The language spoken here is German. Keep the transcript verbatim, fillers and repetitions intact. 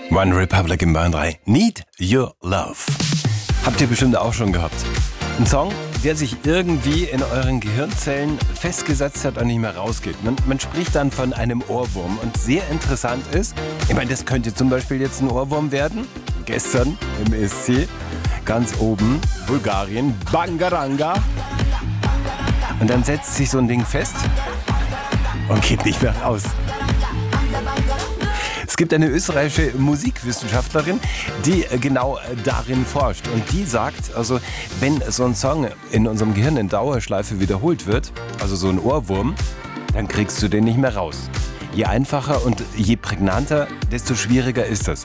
One Republic im Bayern drei. Need Your Love. Habt ihr bestimmt auch schon gehabt. Ein Song, der sich irgendwie in euren Gehirnzellen festgesetzt hat und nicht mehr rausgeht. Man, man spricht dann von einem Ohrwurm. Und sehr interessant ist, ich meine, das könnte zum Beispiel jetzt ein Ohrwurm werden. Gestern im E S C, ganz oben, Bulgarien, Bangaranga. Und dann setzt sich so ein Ding fest und geht nicht mehr raus. Es gibt eine österreichische Musikwissenschaftlerin, die genau darin forscht. Und die sagt, also wenn so ein Song in unserem Gehirn in Dauerschleife wiederholt wird, also so ein Ohrwurm, dann kriegst du den nicht mehr raus. Je einfacher und je prägnanter, desto schwieriger ist das.